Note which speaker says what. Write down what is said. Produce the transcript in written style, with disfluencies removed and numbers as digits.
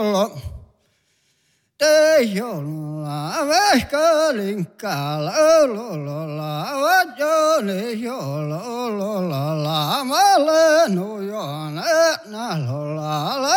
Speaker 1: te jolla vehkalinkka lolola vajoni jololola malenu jone nalola